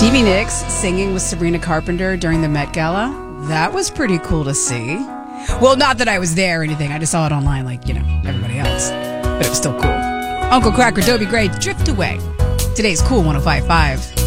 Stevie Nicks singing with Sabrina Carpenter during the Met Gala. That was pretty cool to see. Well, not that I was there or anything. I just saw it online like, everybody else. But it was still cool. Uncle Cracker, Dobie Gray, Drift Away. Today's Cool 105.5.